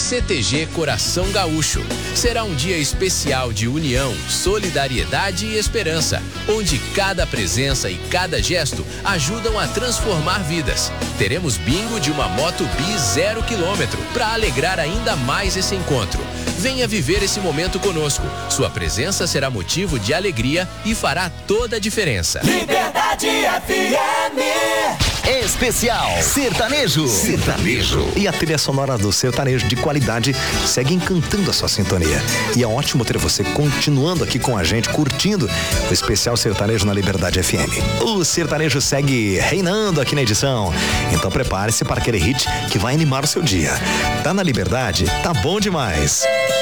CTG Coração Gaúcho. Será um dia especial de união, solidariedade e esperança, onde cada presença e cada gesto ajudam a transformar vidas. Teremos bingo de uma Moto Bi 0 km para alegrar ainda mais esse encontro. Venha viver esse momento conosco. Sua presença será motivo de alegria e fará toda a diferença. Liberdade FM. Especial Sertanejo. E a trilha sonora do sertanejo de qualidade segue encantando a sua sintonia. E é ótimo ter você continuando aqui com a gente, curtindo o especial sertanejo na Liberdade FM. O sertanejo segue reinando aqui na edição. Então prepare-se para aquele hit que vai animar o seu dia. Tá na Liberdade? Tá bom demais.